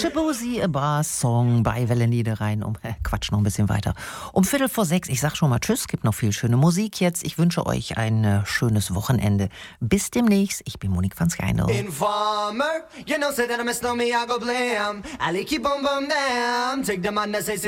Shibuzi, a Brass Song bei Welle Niederrhein. Quatsch, noch ein bisschen weiter. Um 5:45, ich sag schon mal Tschüss, gibt noch viel schöne Musik jetzt. Ich wünsche euch ein schönes Wochenende. Bis demnächst, ich bin Monique van Schijndel. Informer, you know, say that I miss me, I go blam. I like keep on bum down. Take the man that say